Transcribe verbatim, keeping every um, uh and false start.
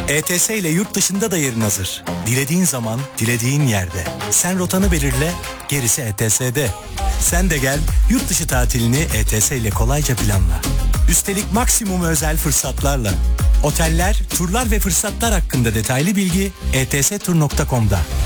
E T S ile yurt dışında da yerin hazır. Dilediğin zaman, dilediğin yerde. Sen rotanı belirle, gerisi E T S'de. Sen de gel, yurt dışı tatilini E T S ile kolayca planla. Üstelik maksimum özel fırsatlarla. Oteller, turlar ve fırsatlar hakkında detaylı bilgi e t s tur nokta com'da.